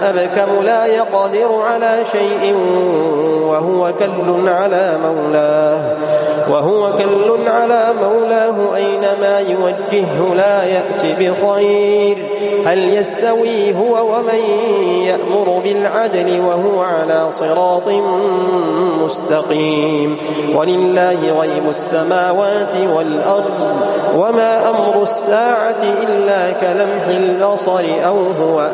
أبكم لا يقدر على شيء وهو كل على مولاه أينما يوجهه لا يأتي بخير. هل يستوي هو ومن يأمر بالعدل وهو على صراط مستقيم؟ ولله غيب السماوات والأرض وما أمر الساعة إلا كلمح البصر أو هو